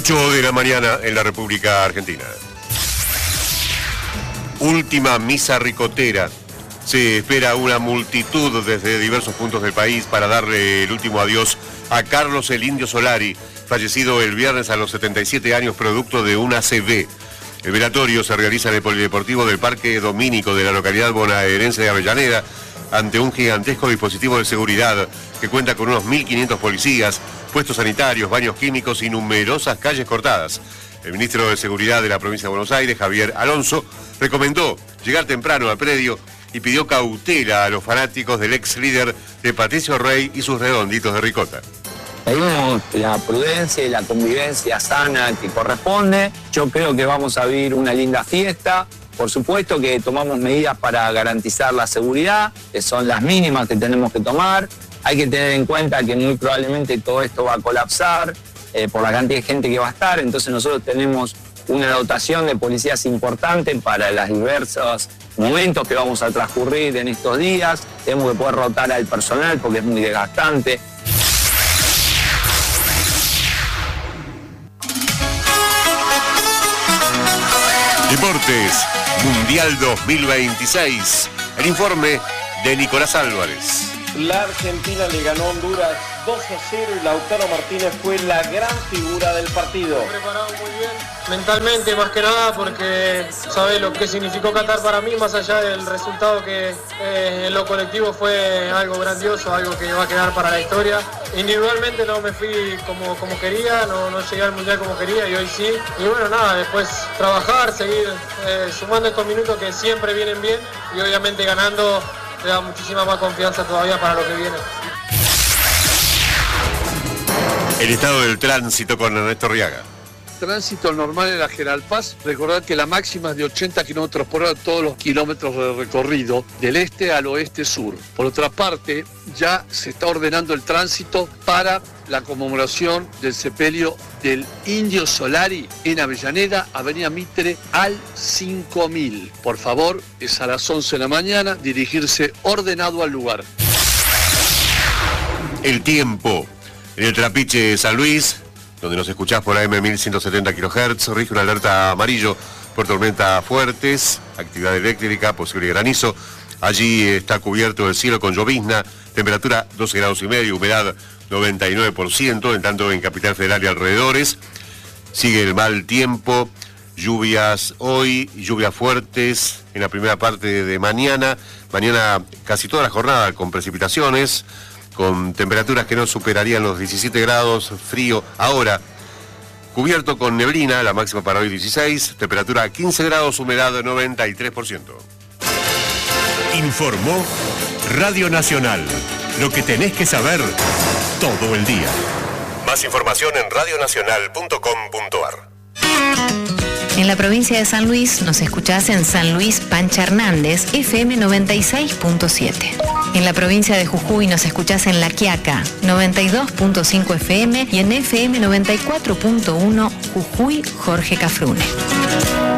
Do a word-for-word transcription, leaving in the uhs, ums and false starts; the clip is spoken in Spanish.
ocho de la mañana en la República Argentina. Última misa ricotera. Se espera una multitud desde diversos puntos del país para darle el último adiós a Carlos el Indio Solari, fallecido el viernes a los setenta y siete años producto de una A C V. El velatorio se realiza en el Polideportivo del Parque Domínico de la localidad bonaerense de Avellaneda, ante un gigantesco dispositivo de seguridad que cuenta con unos mil quinientos policías, puestos sanitarios, baños químicos y numerosas calles cortadas. El ministro de Seguridad de la provincia de Buenos Aires, Javier Alonso, recomendó llegar temprano al predio y pidió cautela a los fanáticos del ex líder de Patricio Rey y sus redonditos de ricota. Pedimos la prudencia y la convivencia sana que corresponde. Yo creo que vamos a vivir una linda fiesta. Por supuesto que tomamos medidas para garantizar la seguridad, que son las mínimas que tenemos que tomar. Hay que tener en cuenta que muy probablemente todo esto va a colapsar eh, por la cantidad de gente que va a estar. Entonces nosotros tenemos una dotación de policías importante para los diversos momentos que vamos a transcurrir en estos días. Tenemos que poder rotar al personal porque es muy desgastante. Deportes, Mundial dos mil veintiséis. El informe de Nicolás Álvarez. La Argentina le ganó a Honduras dos a cero y Lautaro Martínez fue la gran figura del partido. Preparado muy bien, mentalmente más que nada, porque sabe lo que significó Qatar para mí, más allá del resultado que eh, en lo colectivo fue algo grandioso, algo que va a quedar para la historia. Individualmente no me fui como, como quería, no, no llegué al Mundial como quería y hoy sí. Y bueno, nada, después trabajar, seguir eh, sumando estos minutos que siempre vienen bien y obviamente ganando te da muchísima más confianza todavía para lo que viene. El estado del tránsito con Ernesto Riaga. Tránsito normal en la General Paz. Recordad que la máxima es de ochenta kilómetros por hora todos los kilómetros de recorrido, del este al oeste sur. Por otra parte, ya se está ordenando el tránsito para la conmemoración del sepelio del Indio Solari en Avellaneda, Avenida Mitre al cinco mil. Por favor, es a las once de la mañana, dirigirse ordenado al lugar. El tiempo. En el Trapiche San Luis, donde nos escuchás por A M mil ciento setenta kilohertz, rige una alerta amarillo por tormentas fuertes, actividad eléctrica, posible granizo. Allí está cubierto el cielo con llovizna, temperatura doce grados y medio, humedad noventa y nueve por ciento, en tanto en Capital Federal y alrededores. Sigue el mal tiempo, lluvias hoy, lluvias fuertes en la primera parte de mañana. Mañana casi toda la jornada con precipitaciones, con temperaturas que no superarían los diecisiete grados, frío ahora, cubierto con neblina, la máxima para hoy dieciséis, temperatura quince grados, humedad noventa y tres por ciento. Informó Radio Nacional, lo que tenés que saber todo el día. Más información en radio nacional punto com punto a r. En la provincia de San Luis nos escuchás en San Luis Pancha Hernández, F M noventa y seis punto siete. En la provincia de Jujuy nos escuchás en La Quiaca, noventa y dos punto cinco F M y en F M noventa y cuatro punto uno Jujuy Jorge Cafrune.